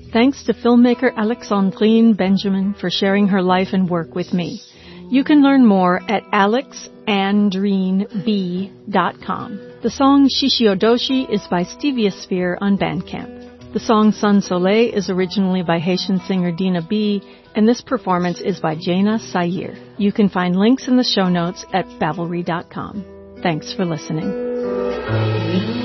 Thanks to filmmaker Alexandrine Benjamin for sharing her life and work with me. You can learn more at alexandrineb.com. The song Shishiodoshi is by Steviosphere on Bandcamp. The song Sun Soleil is originally by Haitian singer Dina B, and this performance is by Jaina Sayir. You can find links in the show notes at Babbelry.com. Thanks for listening.